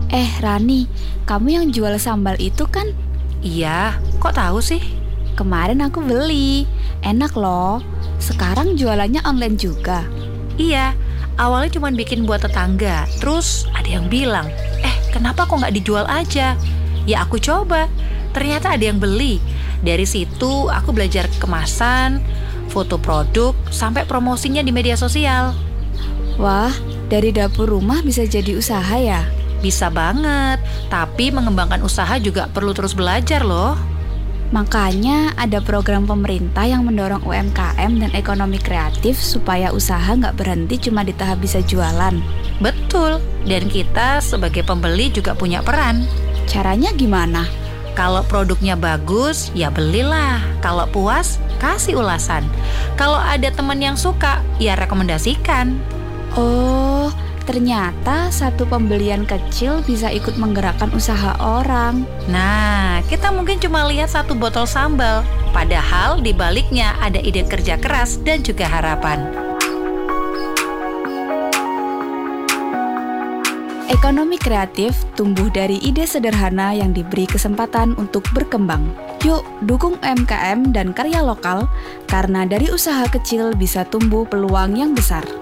Rani, kamu yang jual sambal itu kan? Iya, kok tahu sih? Kemarin aku beli. Enak loh. Sekarang jualannya online juga. Iya, awalnya cuma bikin buat tetangga. Terus ada yang bilang, kenapa kok nggak dijual aja? Ya aku coba, ternyata ada yang beli. Dari situ aku belajar kemasan, foto produk, sampai promosinya di media sosial. Wah, dari dapur rumah bisa jadi usaha ya? Bisa banget, tapi mengembangkan usaha juga perlu terus belajar loh. Makanya ada program pemerintah yang mendorong UMKM dan ekonomi kreatif supaya usaha nggak berhenti cuma di tahap bisa jualan. Betul, dan kita sebagai pembeli juga punya peran. Caranya gimana? Kalau produknya bagus, ya belilah. Kalau puas, kasih ulasan. Kalau ada teman yang suka, ya rekomendasikan. Oh, ternyata satu pembelian kecil bisa ikut menggerakkan usaha orang. Nah, kita mungkin cuma lihat satu botol sambal. Padahal di baliknya ada ide kerja keras dan juga harapan. Ekonomi kreatif tumbuh dari ide sederhana yang diberi kesempatan untuk berkembang. Yuk, dukung UMKM dan karya lokal, karena dari usaha kecil bisa tumbuh peluang yang besar.